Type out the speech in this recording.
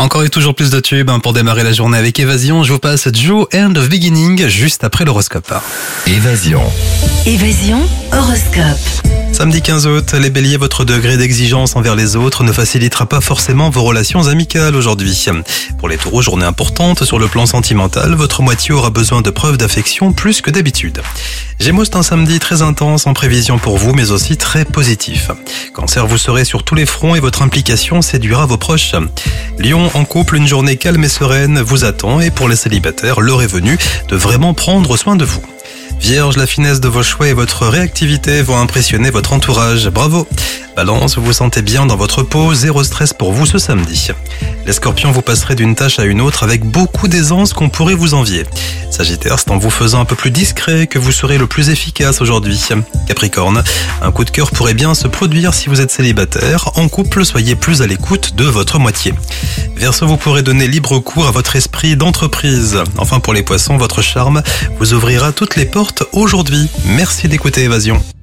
Encore et toujours plus de tubes pour démarrer la journée avec Évasion. Je vous passe Joe End of Beginning juste après l'horoscope. Évasion horoscope. Samedi 15 août, les béliers, votre degré d'exigence envers les autres ne facilitera pas forcément vos relations amicales aujourd'hui. Pour les taureaux, journée importante sur le plan sentimental, votre moitié aura besoin de preuves d'affection plus que d'habitude. Gémeaux, c'est un samedi très intense en prévision pour vous, mais aussi très positif. Cancer, vous serez sur tous les fronts et votre implication séduira vos proches. Lion, en couple, une journée calme et sereine vous attend et pour les célibataires, l'heure est venue de vraiment prendre soin de vous. Vierge, la finesse de vos choix et votre réactivité vont impressionner votre entourage. Bravo! Balance, vous vous sentez bien dans votre peau, zéro stress pour vous ce samedi. Les scorpions, vous passerez d'une tâche à une autre avec beaucoup d'aisance qu'on pourrait vous envier. Sagittaire, c'est en vous faisant un peu plus discret que vous serez le plus efficace aujourd'hui. Capricorne, un coup de cœur pourrait bien se produire si vous êtes célibataire. En couple, soyez plus à l'écoute de votre moitié. Verseau, vous pourrez donner libre cours à votre esprit d'entreprise. Enfin, pour les poissons, votre charme vous ouvrira toutes les portes aujourd'hui. Merci d'écouter Évasion.